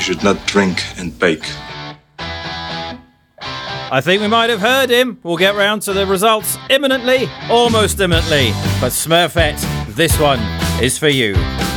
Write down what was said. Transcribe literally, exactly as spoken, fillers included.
should not drink and bake. I think we might have heard him. We'll get round to the results imminently, almost imminently. But Smurfette, this one is for you.